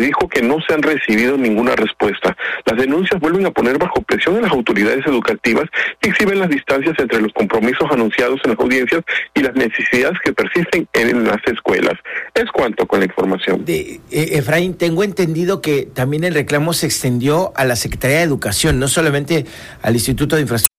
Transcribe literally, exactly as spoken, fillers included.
dijo que no se han recibido ninguna respuesta. Las denuncias vuelven a poner bajo presión a las autoridades educativas y exhiben las distancias entre los compromisos anunciados en las audiencias y las necesidades que persisten en las escuelas. Es cuanto con la información. De, eh, Efraín, tengo entendido que también el reclamo se extendió a la Secretaría de Educación, no solamente al Instituto de Infraestructura